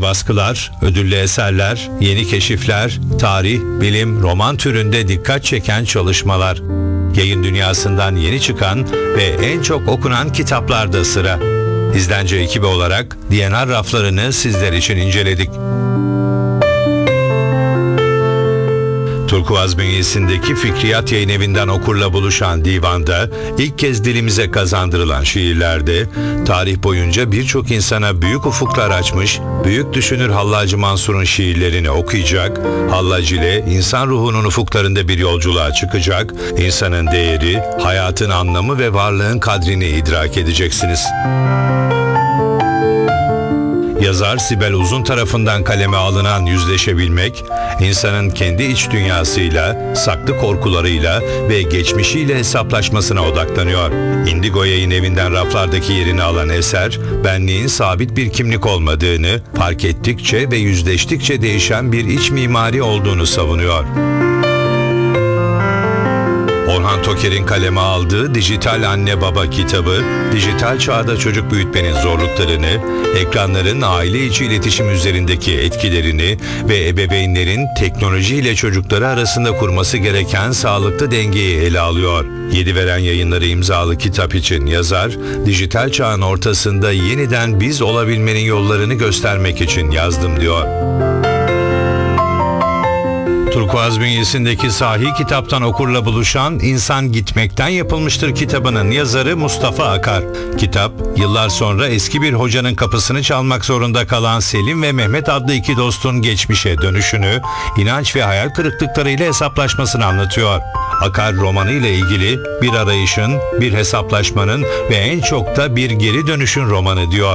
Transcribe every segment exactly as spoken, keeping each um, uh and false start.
Yeni baskılar, ödüllü eserler, yeni keşifler, tarih, bilim, roman türünde dikkat çeken çalışmalar. Yayın dünyasından yeni çıkan ve en çok okunan kitaplarda sıra. İzlence ekibi olarak D N R raflarını sizler için inceledik. Turkuaz bünyesindeki Fikriyat Yayınevi'nden okurla buluşan divanda ilk kez dilimize kazandırılan şiirlerde tarih boyunca birçok insana büyük ufuklar açmış, büyük düşünür Hallacı Mansur'un şiirlerini okuyacak, Hallacı ile insan ruhunun ufuklarında bir yolculuğa çıkacak, insanın değeri, hayatın anlamı ve varlığın kadrini idrak edeceksiniz. Yazar Sibel Uzun tarafından kaleme alınan Yüzleşebilmek, insanın kendi iç dünyasıyla, saklı korkularıyla ve geçmişiyle hesaplaşmasına odaklanıyor. Indigo Yayınevi'nden raflardaki yerini alan eser, benliğin sabit bir kimlik olmadığını, fark ettikçe ve yüzleştikçe değişen bir iç mimari olduğunu savunuyor. Orhan Toker'in kaleme aldığı Dijital Anne Baba kitabı, dijital çağda çocuk büyütmenin zorluklarını, ekranların aile içi iletişim üzerindeki etkilerini ve ebeveynlerin teknoloji ile çocukları arasında kurması gereken sağlıklı dengeyi ele alıyor. Yediveren Yayınları imzalı kitap için yazar, dijital çağın ortasında yeniden biz olabilmenin yollarını göstermek için yazdım diyor. Turkuaz bünyesindeki Sahi kitaptan okurla buluşan İnsan Gitmekten Yapılmıştır kitabının yazarı Mustafa Akar. Kitap, yıllar sonra eski bir hocanın kapısını çalmak zorunda kalan Selim ve Mehmet adlı iki dostun geçmişe dönüşünü, inanç ve hayal kırıklıklarıyla hesaplaşmasını anlatıyor. Akar romanı ile ilgili bir arayışın, bir hesaplaşmanın ve en çok da bir geri dönüşün romanı diyor.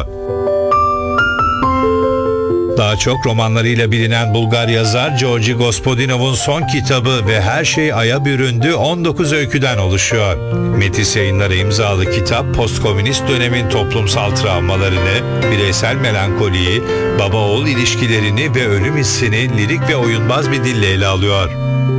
Daha çok romanlarıyla bilinen Bulgar yazar Georgi Gospodinov'un son kitabı ve Her Şey Ay'a Büründü on dokuz öyküden oluşuyor. Metis Yayınları imzalı kitap, postkomünist dönemin toplumsal travmalarını, bireysel melankoliyi, baba-oğul ilişkilerini ve ölüm hissini lirik ve oyunbaz bir dille ele alıyor.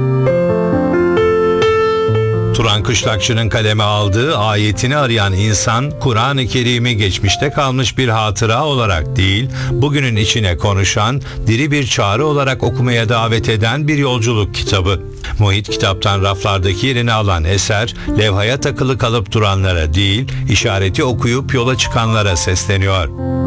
Turan Kışlakçı'nın kaleme aldığı Ayetini Arayan İnsan, Kur'an-ı Kerim'i geçmişte kalmış bir hatıra olarak değil, bugünün içine konuşan, diri bir çağrı olarak okumaya davet eden bir yolculuk kitabı. Muhit kitaptan raflardaki yerini alan eser, levhaya takılı kalıp duranlara değil, işareti okuyup yola çıkanlara sesleniyor.